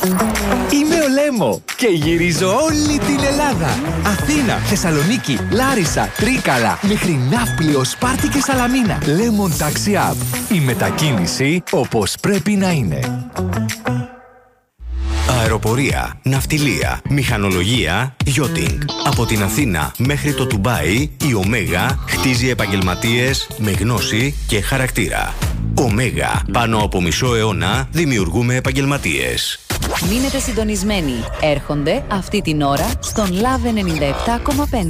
Είμαι ο Λέμο και γυρίζω όλη την Ελλάδα. Αθήνα, Θεσσαλονίκη, Λάρισα, Τρίκαλα, μέχρι Ναύπλιο, Σπάρτη και Σαλαμίνα. Lemon Taxi App. Η μετακίνηση όπως πρέπει να είναι. Αεροπορία, ναυτιλία, μηχανολογία, yachting. Από την Αθήνα μέχρι το Ντουμπάι, η Ωμέγα χτίζει επαγγελματίες με γνώση και χαρακτήρα. Ωμέγα, πάνω από μισό αιώνα δημιουργούμε επαγγελματίες. Μείνετε συντονισμένοι. Έρχονται αυτή την ώρα στον Love 97,5.